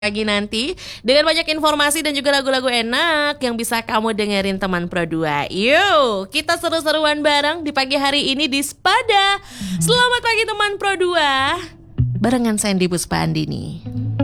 pagi nanti dengan banyak informasi dan juga lagu-lagu enak yang bisa kamu dengerin teman Pro 2. Yuk, kita seru-seruan bareng di pagi hari ini di Spada. Selamat pagi teman Pro 2. Barengan Sandy Puspa Andini.